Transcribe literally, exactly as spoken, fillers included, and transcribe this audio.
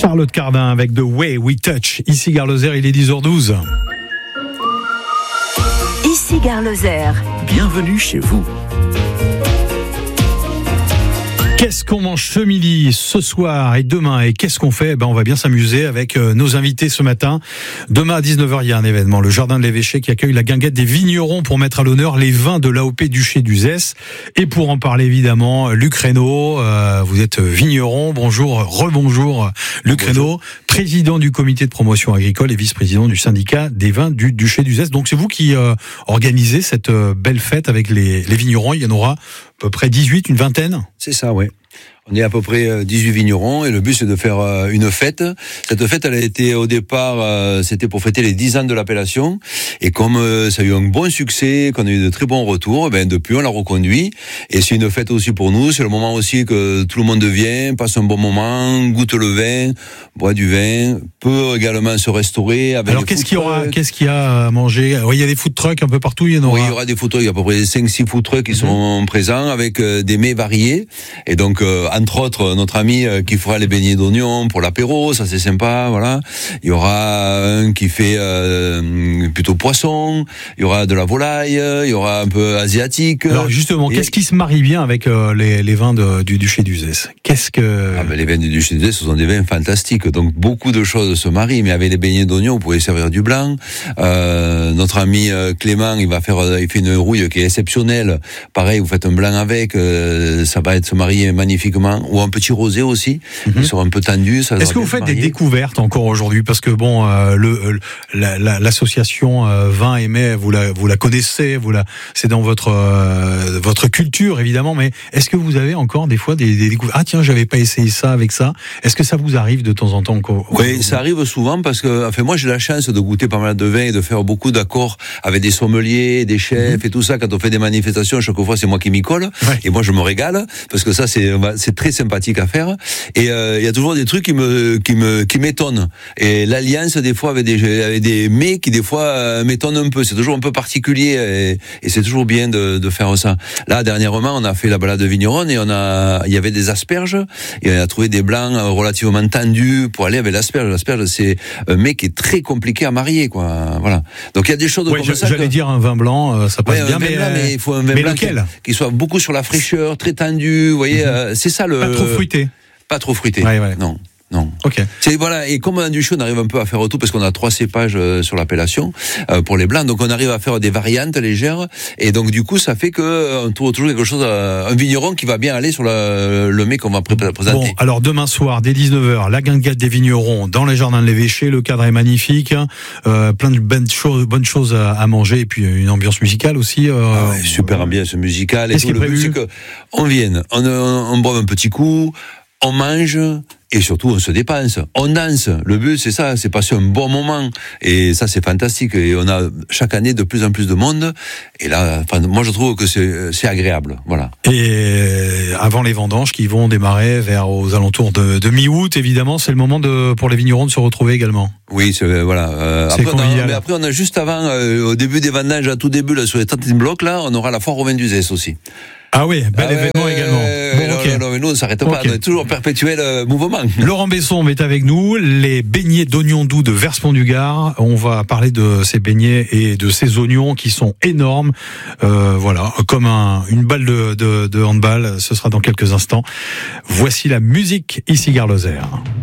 Charlotte Cardin avec The Way We Touch. Ici Gare Lozère, il est dix heures douze. Ici Gare Lozère. Bienvenue chez vous. Qu'est-ce qu'on mange ce midi, ce soir et demain, et qu'est-ce qu'on fait? Ben, on va bien s'amuser avec euh, nos invités ce matin. Demain à dix-neuf heures, il y a un événement, le Jardin de l'Évêché, qui accueille la guinguette des vignerons pour mettre à l'honneur les vins de l'A O P Duché d'Uzès. Et pour en parler évidemment, Luc Reynaud, euh, vous êtes vigneron. Bonjour, rebonjour Luc Reynaud, président du comité de promotion agricole et vice-président du syndicat des vins du Duché d'Uzès. Donc c'est vous qui euh, organisez cette euh, belle fête avec les, les vignerons. Il y en aura à peu près dix-huit, une vingtaine. C'est ça, oui. On est à peu près dix-huit vignerons et le but c'est de faire une fête. Cette fête, elle a été au départ, c'était pour fêter les dix ans de l'appellation. Et comme ça a eu un bon succès, qu'on a eu de très bons retours, ben depuis on l'a reconduit. Et c'est une fête aussi pour nous. C'est le moment aussi que tout le monde vient, passe un bon moment, goûte le vin, boit du vin, peut également se restaurer. Avec Alors qu'est-ce qu'il y aura, qu'est-ce qu'il y a à manger? Oui, il y a des food trucks un peu partout. Il y en aura. Oui, il y aura des food trucks. Il y a à peu près cinq six food trucks qui mmh. sont présents avec des mets variés. Et donc euh, entre autres, notre ami qui fera les beignets d'oignons pour l'apéro, ça c'est sympa, voilà. Il y aura un qui fait euh, plutôt poisson, il y aura de la volaille, il y aura un peu asiatique. Alors justement, et qu'est-ce qui se marie bien avec euh, les, les vins de, du Duché d'Uzès? Qu'est-ce que... Ah ben, les vins du Duché d'Uzès, ce sont des vins fantastiques, donc beaucoup de choses se marient, mais avec les beignets d'oignons, vous pouvez servir du blanc. Euh, notre ami Clément, il va faire, il fait une rouille qui est exceptionnelle. Pareil, vous faites un blanc avec, euh, ça va être se marier magnifiquement. Ou un petit rosé aussi, mm-hmm. Ils sont un peu tendus. Ça Est-ce que vous faites des découvertes encore aujourd'hui? Parce que bon, euh, le, la, la, l'association euh, Vin et Mets, vous la, vous la connaissez, vous la, c'est dans votre euh, votre culture évidemment. Mais est-ce que vous avez encore des fois des, des découvertes? Ah tiens, j'avais pas essayé ça avec ça. Est-ce que ça vous arrive de temps en temps encore? Oui, ça arrive souvent parce que, enfin, moi j'ai la chance de goûter pas mal de vins et de faire beaucoup d'accords avec des sommeliers, des chefs mm-hmm. et tout ça. Quand on fait des manifestations, chaque fois c'est moi qui m'y colle ouais. Et moi je me régale parce que ça c'est c'est très sympathique à faire et il euh, y a toujours des trucs qui me qui me qui m'étonnent et l'alliance des fois avec des avec des mets qui des fois euh, m'étonnent un peu, c'est toujours un peu particulier et, et c'est toujours bien de, de faire ça. Là dernièrement on a fait la balade de vigneronne et on a il y avait des asperges et on a trouvé des blancs relativement tendus pour aller avec l'asperge. L'asperge c'est un mets qui est très compliqué à marier quoi, voilà. Donc il y a des choses ouais, comme je, ça. J'allais que... dire un vin blanc, euh, ça passe ouais, bien, un vin mais, blanc, mais il faut un vin mais blanc lequel qui, qui soit beaucoup sur la fraîcheur, très tendu, vous voyez, mm-hmm. euh, c'est ça le. Pas trop fruité. Pas trop fruité. Ouais, ouais. Non. Non. Ok. C'est voilà et comme dans du chou, on arrive un peu à faire tout parce qu'on a trois cépages euh, sur l'appellation euh, pour les blancs, donc on arrive à faire des variantes légères et donc du coup ça fait que euh, on trouve toujours quelque chose, euh, un vigneron qui va bien aller sur le, le mets qu'on va pré- présenter. Bon, alors demain soir dès dix-neuf heures, la guinguette des vignerons dans les jardins de l'Évêché, le cadre est magnifique, euh, plein de bonnes choses, bonnes choses à, à manger et puis une ambiance musicale aussi. Euh, ah ouais, super ambiance musicale et Qu'est-ce tout. qui est Le but prévu? c'est que on vienne, on, on, on boive un petit coup, on mange. Et surtout, on se dépense, on danse. Le but, c'est ça, c'est passer un bon moment. Et ça, c'est fantastique. Et on a chaque année de plus en plus de monde. Et là, enfin, moi, je trouve que c'est, c'est agréable. Voilà. Et avant les vendanges qui vont démarrer vers aux alentours de, de mi-août, évidemment, c'est le moment de, pour les vignerons de se retrouver également. Oui, c'est, voilà. Euh, c'est après, on a, mais après, on a juste avant, euh, au début des vendanges, à tout début, là, sur les trente blocs, là, on aura la foire au vin d'Uzès aussi. Ah oui, bel ah événement ouais, également. Bon, non, okay. non, non, mais nous, on ne s'arrête pas. Okay. On est toujours en perpétuel euh, mouvement. Laurent Besson est avec nous. Les beignets d'oignons doux de Verspont-du-Gard. On va parler de ces beignets et de ces oignons qui sont énormes. Euh, voilà, comme un, une balle de, de, de handball. Ce sera dans quelques instants. Voici la musique ici Gare Lozère.